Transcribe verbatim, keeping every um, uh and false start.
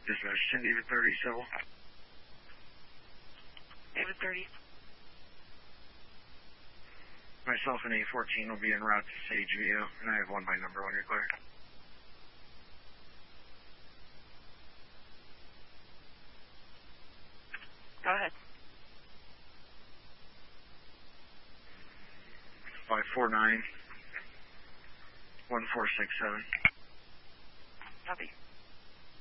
Dispatch ten, David thirty, civil. David thirty. Myself and A fourteen will be en route to Sage View, and I have one by number when you're clear. Go ahead. five four nine, one four six seven. Copy.